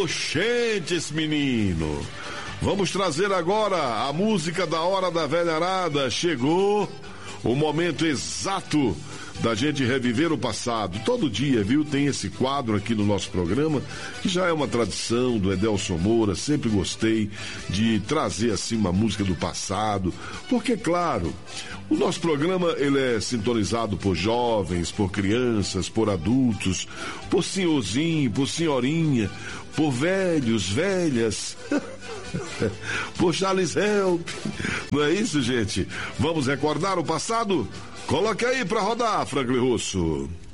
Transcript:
Oxentes, menino. Vamos trazer agora a música da Hora da Velharada. Chegou o momento exato da gente reviver o passado. Todo dia, viu, tem esse quadro aqui no nosso programa, que já é uma tradição do Edelson Moura. Sempre gostei de trazer assim uma música do passado, porque, claro, o nosso programa ele é sintonizado por jovens, por crianças, por adultos, por senhorzinho, por senhorinha, por velhos, velhas, por Charles Help. Não é isso, gente? Vamos recordar o passado? Coloque aí pra rodar, Franklin Russo.